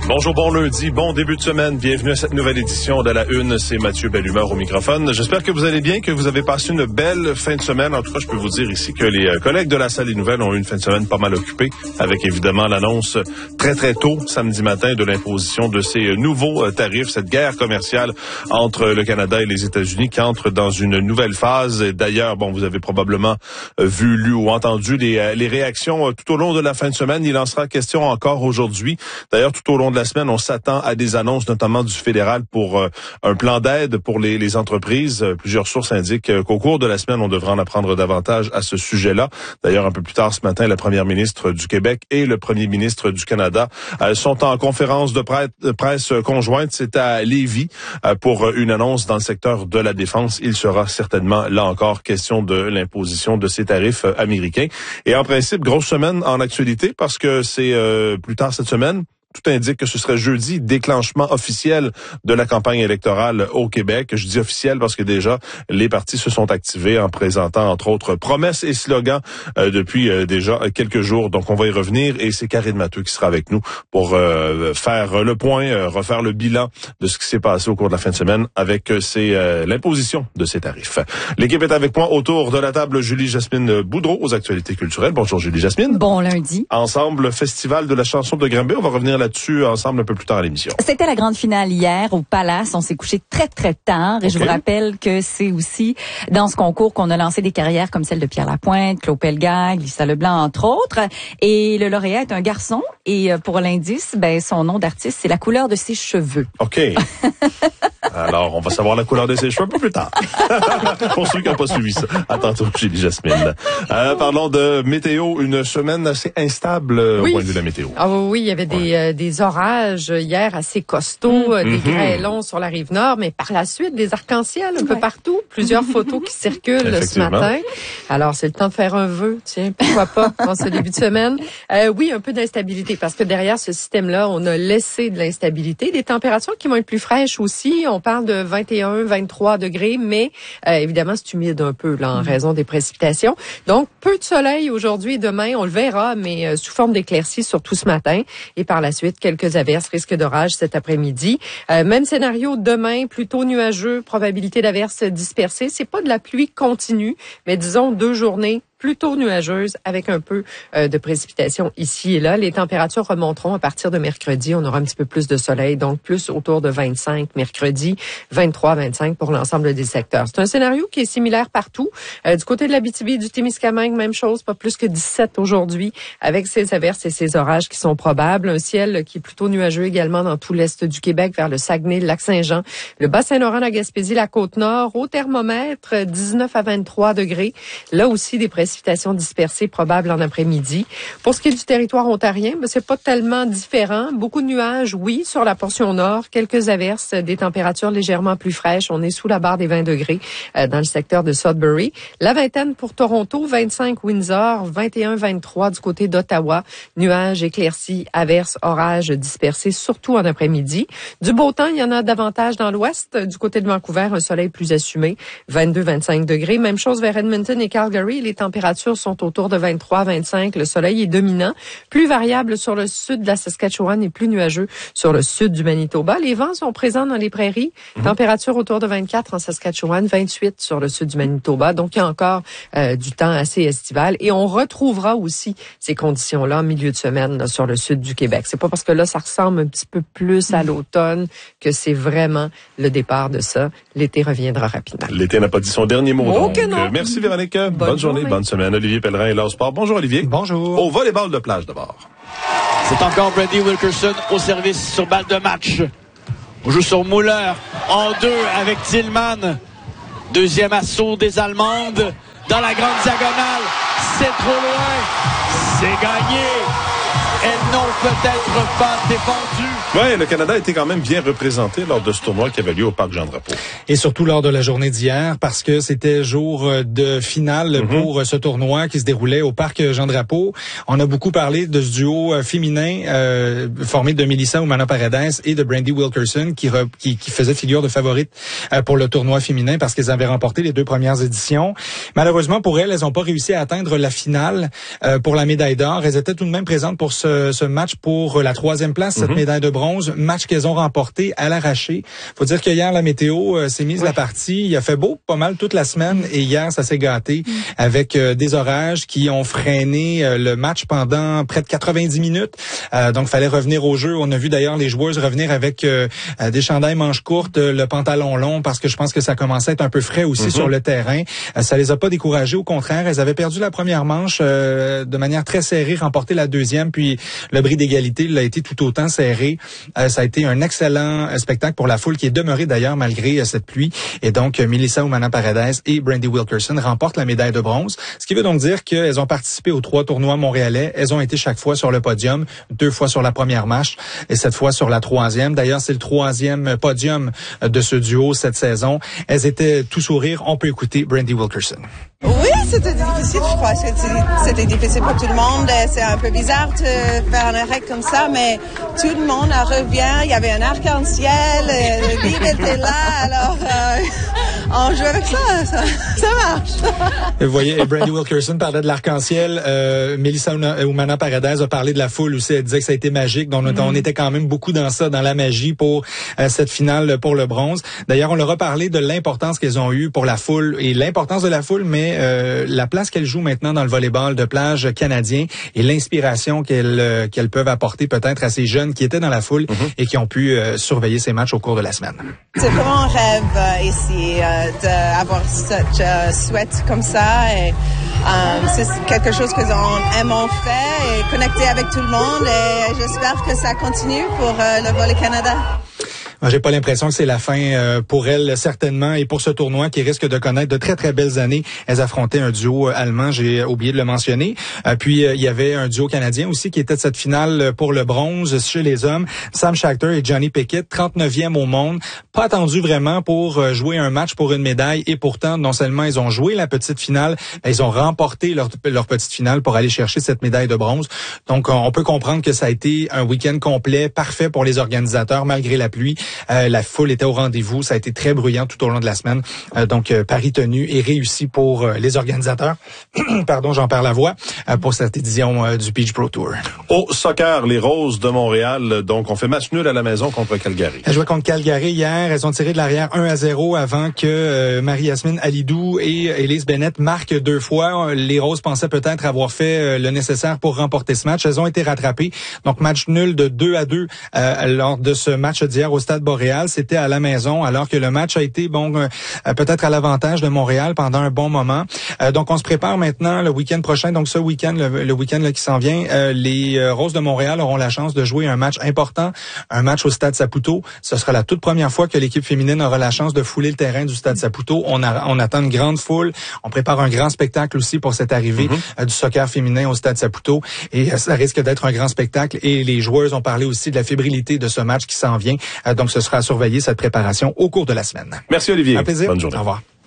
Bonjour, bon lundi, bon début de semaine. Bienvenue à cette nouvelle édition de La Une. C'est Mathieu Bellumeur au microphone. J'espère que vous allez bien, que vous avez passé une belle fin de semaine. En tout cas, je peux vous dire ici que les collègues de la salle des nouvelles ont eu une fin de semaine pas mal occupée, avec évidemment l'annonce très tôt, samedi matin, de l'imposition de ces nouveaux tarifs, cette guerre commerciale entre le Canada et les États-Unis qui entre dans une nouvelle phase. D'ailleurs, bon, vous avez probablement vu, lu ou entendu les réactions tout au long de la fin de semaine. Il en sera question encore aujourd'hui. D'ailleurs, tout au long de la semaine, on s'attend à des annonces, notamment du fédéral, pour un plan d'aide pour les entreprises. Plusieurs sources indiquent qu'au cours de la semaine, on devra en apprendre davantage à ce sujet-là. D'ailleurs, un peu plus tard ce matin, la première ministre du Québec et le premier ministre du Canada sont en conférence de presse conjointe. C'est à Lévis pour une annonce dans le secteur de la défense. Il sera certainement, là encore, question de l'imposition de ces tarifs américains. Et en principe, grosse semaine en actualité parce que c'est plus tard cette semaine. Tout indique que ce serait jeudi, déclenchement officiel de la campagne électorale au Québec. Je dis officiel parce que déjà, les partis se sont activés en présentant, entre autres, promesses et slogans depuis déjà quelques jours. Donc, on va y revenir et c'est Karine Matheux qui sera avec nous pour faire le point, refaire le bilan de ce qui s'est passé au cours de la fin de semaine avec l'imposition de ces tarifs. L'équipe est avec moi autour de la table. Julie-Jasmine Boudreau aux actualités culturelles. Bonjour Julie-Jasmine. Bon lundi. Ensemble, Festival de la chanson de Granby. On va revenir là-dessus ensemble un peu plus tard à l'émission. C'était la grande finale hier au Palace. On s'est couché très tard. Et je vous rappelle que c'est aussi dans ce concours qu'on a lancé des carrières comme celle de Pierre Lapointe, Claude Pelgag, Lisa Leblanc, entre autres. Et le lauréat est un garçon. Et pour l'indice, son nom d'artiste, c'est la couleur de ses cheveux. OK. Alors, on va savoir la couleur de ses cheveux un peu plus tard. Pour ceux qui n'ont pas suivi ça. À tantôt, Julie-Jasmine. Parlons de météo. Une semaine assez instable au point de vue de la météo. Ah oui, il y avait des orages hier assez costauds, des grêlons sur la rive nord, mais par la suite, des arcs-en-ciel un peu partout. Plusieurs photos qui circulent ce matin. Alors, c'est le temps de faire un vœu. Tiens, pourquoi pas en ce début de semaine. Oui, un peu d'instabilité parce que derrière ce système-là, on a laissé de l'instabilité. Des températures qui vont être plus fraîches aussi. On parle de 21, 23 degrés, mais évidemment, c'est humide un peu là en raison des précipitations. Donc, peu de soleil aujourd'hui et demain, on le verra, mais sous forme d'éclaircies, surtout ce matin. Et par la suite, quelques averses, risque d'orage cet après-midi. Même scénario demain, plutôt nuageux, probabilité d'averses dispersées. C'est pas de la pluie continue, mais disons 2 journées plutôt nuageuse avec un peu de précipitation ici et là. Les températures remonteront à partir de mercredi. On aura un petit peu plus de soleil, donc plus autour de 25 mercredi, 23, 25 pour l'ensemble des secteurs. C'est un scénario qui est similaire partout. Du côté de l'Abitibi, du Témiscamingue, même chose, pas plus que 17 aujourd'hui avec ces averses et ces orages qui sont probables. Un ciel qui est plutôt nuageux également dans tout l'est du Québec, vers le Saguenay, le Lac-Saint-Jean, le Bas-Saint-Laurent, la Gaspésie, la Côte-Nord. Au thermomètre, 19 à 23 degrés. Là aussi, des précipitations dispersées probables en après-midi. Pour ce qui est du territoire ontarien, c'est pas tellement différent. Beaucoup de nuages, oui, sur la portion nord. Quelques averses, des températures légèrement plus fraîches. On est sous la barre des 20 degrés dans le secteur de Sudbury. La vingtaine pour Toronto, 25 Windsor, 21, 23 du côté d'Ottawa. Nuages, éclaircies, averses, orages dispersés, surtout en après-midi. Du beau temps, il y en a davantage dans l'ouest. Du côté de Vancouver, un soleil plus assumé, 22, 25 degrés. Même chose vers Edmonton et Calgary. Les températures sont autour de 23, 25. Le soleil est dominant. Plus variable sur le sud de la Saskatchewan et plus nuageux sur le sud du Manitoba. Les vents sont présents dans les prairies. Température autour de 24 en Saskatchewan, 28 sur le sud du Manitoba. Donc, il y a encore du temps assez estival. Et on retrouvera aussi ces conditions-là en milieu de semaine là, sur le sud du Québec. C'est pas parce que là, ça ressemble un petit peu plus à l'automne que c'est vraiment le départ de ça. L'été reviendra rapidement. L'été n'a pas dit son dernier mot. Oh, donc. que non. Merci Véronique. Bonne journée, bonne semaine. Olivier Pellerin et Laure Sport. Bonjour Olivier. Bonjour. Au volleyball de plage d'abord. C'est encore Brandy Wilkerson au service sur balle de match. On joue sur Muller en 2 avec Tillman. Deuxième assaut des Allemandes dans la grande diagonale. C'est trop loin. C'est gagné. Elles n'ont peut-être pas défendu. Oui, le Canada a été quand même bien représenté lors de ce tournoi qui avait lieu au Parc Jean-Drapeau. Et surtout lors de la journée d'hier, parce que c'était jour de finale pour ce tournoi qui se déroulait au Parc Jean-Drapeau. On a beaucoup parlé de ce duo féminin formé de Melissa Oumana-Paredes et de Brandy Wilkerson qui faisait figure de favorite pour le tournoi féminin parce qu'elles avaient remporté les 2 premières éditions. Malheureusement pour elles n'ont pas réussi à atteindre la finale pour la médaille d'or. Elles étaient tout de même présentes pour ce ce match pour la 3e place, cette médaille de bronze, match qu'elles ont remporté à l'arraché. Faut dire que hier, la météo s'est mise la partie. Il a fait beau pas mal toute la semaine et hier, ça s'est gâté avec des orages qui ont freiné le match pendant près de 90 minutes. Donc, fallait revenir au jeu. On a vu d'ailleurs les joueuses revenir avec des chandails manches courtes, le pantalon long, parce que je pense que ça commençait à être un peu frais aussi sur le terrain. Ça les a pas découragées. Au contraire, elles avaient perdu la première manche de manière très serrée, remporté la deuxième, puis le bris d'égalité l'a été tout autant serré. Ça a été un excellent spectacle pour la foule qui est demeurée d'ailleurs malgré cette pluie. Et donc, Melissa Umana-Paredes et Brandy Wilkerson remportent la médaille de bronze. Ce qui veut donc dire qu'elles ont participé aux 3 tournois montréalais. Elles ont été chaque fois sur le podium, 2 fois sur la première marche et 7 fois sur la 3e. D'ailleurs, c'est le 3e podium de ce duo cette saison. Elles étaient tout sourire. On peut écouter Brandy Wilkerson. Oui, c'était difficile, je crois. C'était difficile pour tout le monde. C'est un peu bizarre de faire un arrêt comme ça, mais tout le monde revient. Il y avait un arc-en-ciel, le livre était là, alors on joue avec ça marche. Vous voyez, Brandy Wilkerson parlait de l'arc-en-ciel. Melissa Umana-Paredes a parlé de la foule aussi. Elle disait que ça a été magique. Donc, on était quand même beaucoup dans ça, dans la magie pour cette finale pour le bronze. D'ailleurs, on leur a parlé de l'importance qu'elles ont eue pour la foule et l'importance de la foule, mais la place qu'elles jouent maintenant dans le volleyball de plage canadien et l'inspiration qu'elles peuvent apporter peut-être à ces jeunes qui étaient dans la foule et qui ont pu surveiller ces matchs au cours de la semaine. C'est vraiment un rêve ici d'avoir cette souhait comme ça et c'est quelque chose que nous aimons faire et connecter avec tout le monde et j'espère que ça continue pour le Volley Canada. Moi, j'ai pas l'impression que c'est la fin pour elles, certainement, et pour ce tournoi qui risque de connaître de très, très belles années. Elles affrontaient un duo allemand, j'ai oublié de le mentionner. Puis, il y avait un duo canadien aussi qui était de cette finale pour le bronze chez les hommes. Sam Schachter et Johnny Pickett, 39e au monde. Pas attendu vraiment pour jouer un match pour une médaille. Et pourtant, non seulement ils ont joué la petite finale, mais ils ont remporté leur petite finale pour aller chercher cette médaille de bronze. Donc, on peut comprendre que ça a été un week-end complet, parfait pour les organisateurs, malgré la pluie. La foule était au rendez-vous. Ça a été très bruyant tout au long de la semaine. Donc, pari tenu et réussi pour les organisateurs. Pardon, j'en perds la voix pour cette édition du Peach Pro Tour. Au soccer, les Roses de Montréal, donc on fait match nul à la maison contre Calgary. Elles jouaient contre Calgary hier. Elles ont tiré de l'arrière 1-0 avant que Marie-Yasmine Alidou et Elise Bennett marquent 2 fois. Les Roses pensaient peut-être avoir fait le nécessaire pour remporter ce match. Elles ont été rattrapées. Donc, match nul de 2-2 lors de ce match d'hier au Stade Boréal. C'était à la maison, alors que le match a été peut-être à l'avantage de Montréal pendant un bon moment. Donc, on se prépare maintenant le week-end prochain. Donc, ce week-end, le week-end là, qui s'en vient, les Roses de Montréal auront la chance de jouer un match important, un match au Stade Saputo. Ce sera la toute première fois que l'équipe féminine aura la chance de fouler le terrain du Stade Saputo. On attend une grande foule. On prépare un grand spectacle aussi pour cette arrivée du soccer féminin au Stade Saputo. Et ça risque d'être un grand spectacle. Et les joueuses ont parlé aussi de la fébrilité de ce match qui s'en vient. Donc, ce sera à surveiller cette préparation au cours de la semaine. Merci Olivier. Un plaisir. Bonne journée. Au revoir.